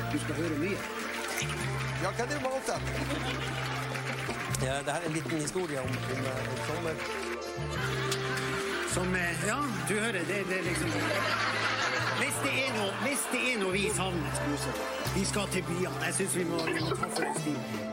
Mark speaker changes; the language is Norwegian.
Speaker 1: Du skal høre mye.
Speaker 2: Ja, hva er det valgt da?
Speaker 3: Ja, det her en liten historie om sommer.
Speaker 1: Som, ja, du hører, det liksom... Hvis det er noe vi savner, vi skal til byene. Jeg synes vi må ta for oss tid.